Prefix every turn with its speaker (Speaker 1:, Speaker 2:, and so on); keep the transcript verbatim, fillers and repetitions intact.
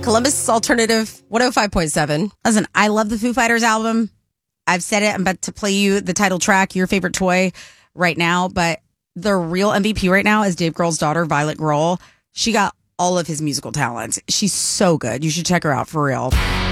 Speaker 1: Columbus Alternative one oh five point seven.
Speaker 2: Listen, I love the Foo Fighters album. I've said it. I'm about to play you the title track, Your Favorite Toy, right now. But the real M V P right now is Dave Grohl's daughter, Violet Grohl. She got all of his musical talents. She's so good. You should check her out for real.